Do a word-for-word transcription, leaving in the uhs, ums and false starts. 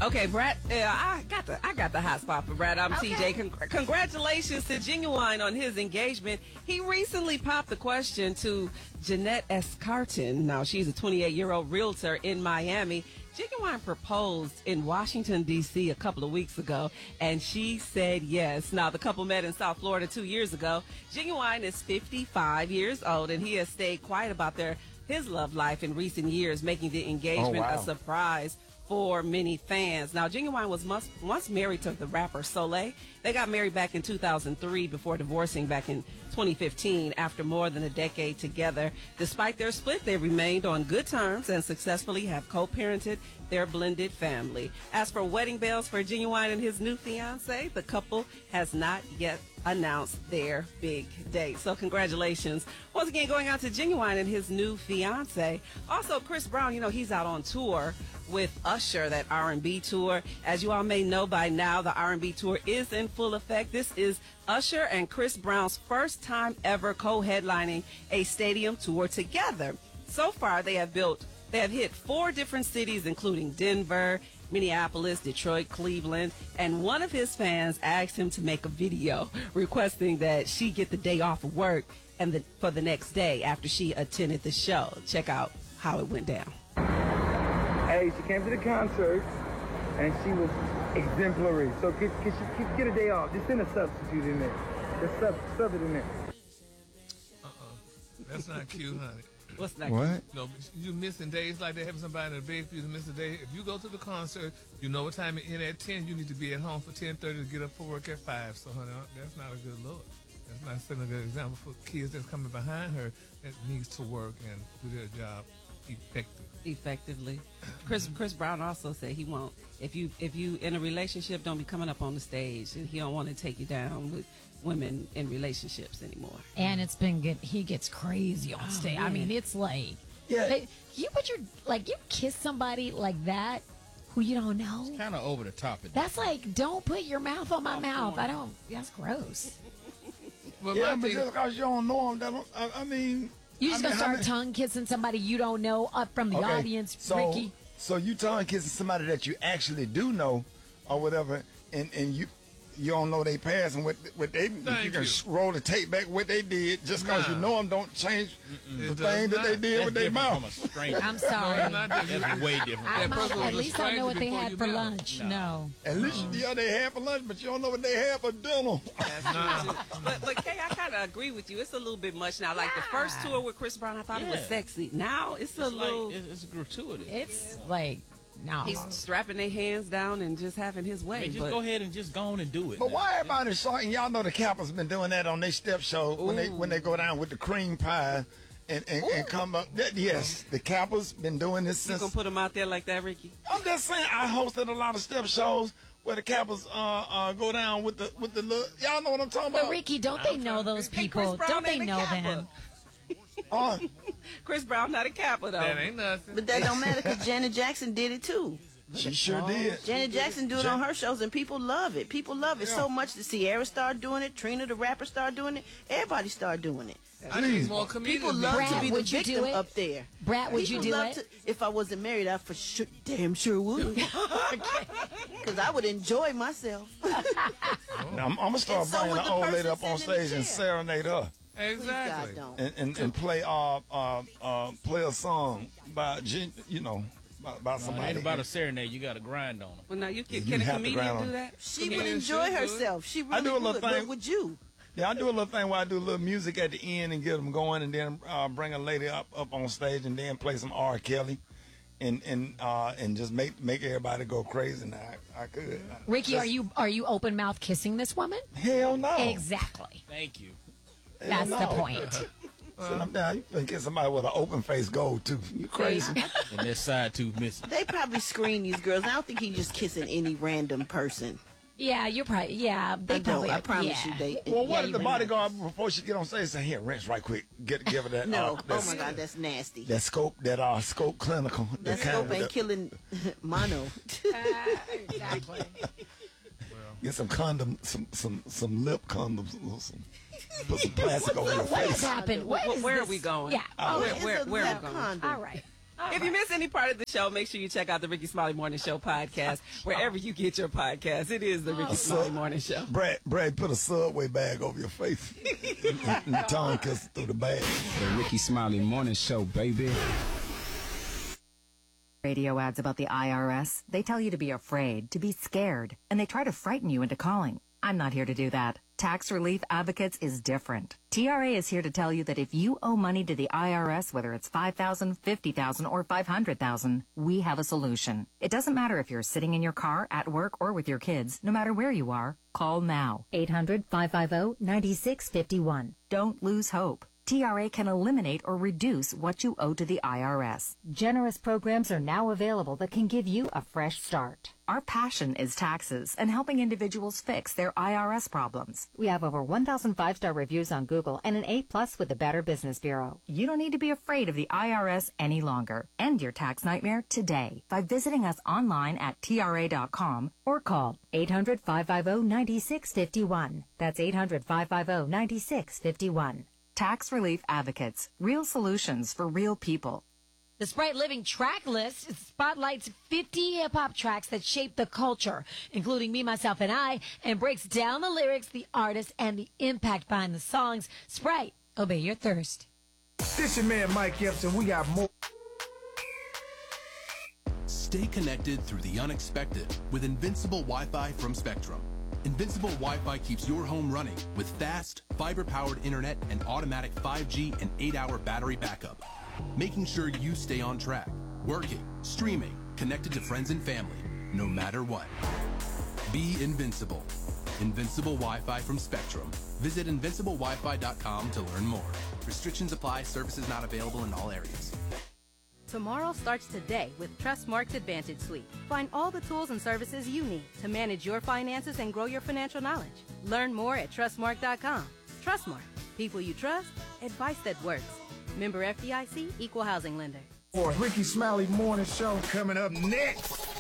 Okay, Brad. Yeah, I got the I got the hot spot for Brad. I'm Okay. T J. Con- congratulations to Genuine on his engagement. He recently popped the question to Jeanette S. Carton. Now she's a twenty-eight-year-old realtor in Miami. Genuine proposed in Washington, D C a couple of weeks ago, and she said yes. Now, the couple met in South Florida two years ago. Genuine is fifty-five years old, and he has stayed quiet about their his love life in recent years, making the engagement Oh, wow. a surprise for many fans. Now, Genuine was once, once married to the rapper Soleil. They got married back in two thousand three before divorcing back in twenty fifteen after more than a decade together. Despite their split, they remained on good terms and successfully have co-parented their blended family. As for wedding bells for Genuine and his new fiance, the couple has not yet announced their big date. So congratulations once again going out to Genuine and his new fiance. Also, Chris Brown, you know, he's out on tour with Usher, that R and B tour. As you all may know by now, the R and B tour is in full effect. This is Usher and Chris Brown's first time ever co-headlining a stadium tour together. So far, they have built, they have hit four different cities, including Denver, Minneapolis, Detroit, Cleveland, and one of his fans asked him to make a video requesting that she get the day off of work and the, for the next day after she attended the show. Check out how it went down. Hey, she came to the concert and she was exemplary. So can, can she can get a day off? Just send a substitute in there. Just sub, sub it in there. Uh-uh. That's not cute, honey. What's that? What? No, you missing days like that, having somebody in a bed for you to miss a day. If you go to the concert, you know what time it in at ten, you need to be at home for ten thirty to get up for work at five. So, honey, that's not a good look. That's not setting a good example for kids that's coming behind her that needs to work and do their job effectively. Effectively. Chris Chris Brown also said he won't, if you if you in a relationship, don't be coming up on the stage, and he don't want to take you down with women in relationships anymore. And it's been good. He gets crazy on stage. I mean, it's like, Yeah. they- you put your, like, you kiss somebody like that who you don't know. Kind of over the top of that. That's like, don't put your mouth on my mouth. I don't, that's gross. Well, Yeah, my but thing- just because you don't know them, that don't, I, I mean... You just I gonna mean, how start many- tongue kissing somebody you don't know up from the Okay, audience, so, Ricky. So you tongue kissing somebody that you actually do know or whatever, and, and you you don't know they past and what what they Thank you can you. roll the tape back what they did just because Nah. you know them don't change the It does thing that they not. did That's with their different from a mouth. stranger. I'm sorry. No, not that. That's way different. I That might- person was at a least I know what they stranger had before for you met lunch. them. No. At least yeah they have for lunch, but you don't know what they have for dinner. But, but Kay, I kind of agree with you. It's a little bit much now. Like the first tour with Chris Brown, I thought it was Yeah. sexy. Now it's a It's little. like, it's, it's gratuitous. It's like, no. He's strapping their hands down and just having his I way. mean, just but go ahead and just go on and do it. But now. why everybody shocking? Y'all know the Kappas been doing that on their step show when they when they go down with the cream pie and, and, and come up. That, yes, the Kappas been doing this you since. gonna put him out there like that, Ricky? I'm just saying, I hosted a lot of step shows where the Kappas uh, uh, go down with the with the look. Y'all know what I'm talking But about? Ricky, don't they know those And Chris people? Brown Don't they ain't a know Kappa. them? Uh, Chris Brown not a Kappa though. That ain't nothing. But that don't matter because Janet Jackson did it too. she sure did. Janet Jackson do it on her shows and people love it. People love it so much that Sierra started doing it, Trina the rapper started doing it, everybody started doing it. I need more comedians. People love Brad, to be the would you do victim it? up there. Brad, would People you do love it? To, if I wasn't married, I for sure, damn sure would. Because I would enjoy myself. Now, I'm, I'm gonna start And so bringing would the the old lady person up on sitting in the stage and chair. serenade her Exactly. Please, God, don't. and, and, and play uh, uh uh play a song by Gen- you know by, by No, it somebody. ain't about a serenade. You got to grind on them. Well, now you can, You can a have to comedian grind on- do that? She Come would in, enjoy she'll do it. herself. She really I do a little would. thing- But would you? Yeah, I do a little thing where I do a little music at the end and get them going, and then uh, bring a lady up up on stage and then play some R. Kelly, and and uh, and just make make everybody go crazy. Now I, I could. Ricky, Just- are you are you open mouth kissing this woman? Hell no. Exactly. Thank you. That's no. the point. Sit them down. You can get somebody with an open face go too. You crazy? And this side tooth missing. They probably screen these girls. I don't think he just kissing any random person. Yeah, you're probably. Yeah, they I don't. probably. I promise yeah. you, they. Well, yeah, what if you the would. bodyguard before she get on stage say, "Here, rinse right quick. Get give her that." No. uh, Oh that- my God, that's nasty. That scope, that uh, scope clinical. That kind scope of- ain't killing mono. Exactly. Get some condom, some some some lip condoms, some, put some plastic over your What has face. happened? What Wh- is where this? are we going? Yeah. Oh, Oh, where, It's where, a where are lip we going? condom. all right. If you miss any part of the show, make sure you check out the Ricky Smiley Morning Show podcast wherever you get your podcast. It is the Ricky Smiley Morning Show. Brad, Brad, put a Subway bag over your face. and the tongue kisses through the bag. The Ricky Smiley Morning Show, baby. Radio ads about the I R S. They tell you to be afraid, to be scared, and they try to frighten you into calling. I'm not here to do that. Tax Relief Advocates is different. T R A is here to tell you that if you owe money to the I R S, whether it's five thousand dollars, fifty thousand dollars, or five hundred thousand dollars, we have a solution. It doesn't matter if you're sitting in your car, at work, or with your kids. No matter where you are, call now. eight hundred, five five zero, nine six five one. Don't lose hope. T R A can eliminate or reduce what you owe to the I R S. Generous programs are now available that can give you a fresh start. Our passion is taxes and helping individuals fix their I R S problems. We have over one thousand five-star reviews on Google and an A plus with the Better Business Bureau. You don't need to be afraid of the I R S any longer. End your tax nightmare today by visiting us online at T R A dot com or call eight hundred, five five zero, nine six five one. That's eight hundred, five five zero, nine six five one. Tax Relief Advocates. Real solutions for real people. The Sprite Living Track List spotlights fifty hip-hop tracks that shape the culture, including Me, Myself, and I, and breaks down the lyrics, the artists, and the impact behind the songs. Sprite, obey your thirst. This your man Mike Epps, and we got more. Stay connected through the unexpected with Invincible Wi-Fi from Spectrum. Invincible Wi-Fi keeps your home running with fast, fiber-powered internet and automatic five G and eight hour battery backup, making sure you stay on track, working, streaming, connected to friends and family, no matter what. Be invincible. Invincible Wi-Fi from Spectrum. Visit invincible wi fi dot com to learn more. Restrictions apply. Services not available in all areas. Tomorrow starts today with Trustmark's Advantage Suite. Find all the tools and services you need to manage your finances and grow your financial knowledge. Learn more at trustmark dot com. Trustmark. People you trust. Advice that works. Member F D I C. Equal housing lender. For Ricky Smiley Morning Show coming up next.